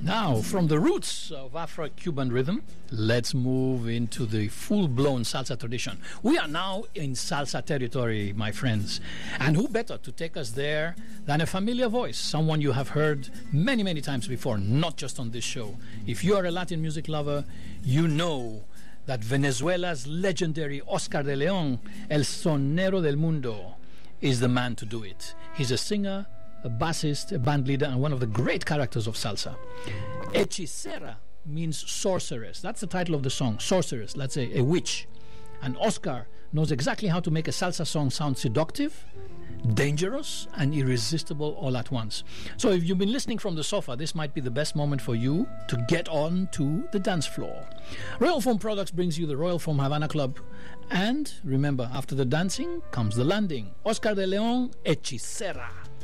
Now, from the roots of Afro-Cuban rhythm, let's move into the full-blown salsa tradition. We are now in salsa territory, my friends. And who better to take us there than a familiar voice, someone you have heard many, many times before, not just on this show. If you are a Latin music lover, you know that Venezuela's legendary Oscar de Leon, El Sonero del Mundo, is the man to do it. He's a singer, a bassist, a band leader, and one of the great characters of salsa. Hechicera means sorceress. That's the title of the song, sorceress. Let's say a witch. And Oscar knows exactly how to make a salsa song sound seductive, dangerous, and irresistible all at once. So if you've been listening from the sofa, this might be the best moment for you to get on to the dance floor. Royal Foam Products brings you the Royal Foam Havana Club. And remember, after the dancing comes the landing. Oscar de Leon, Hechicera.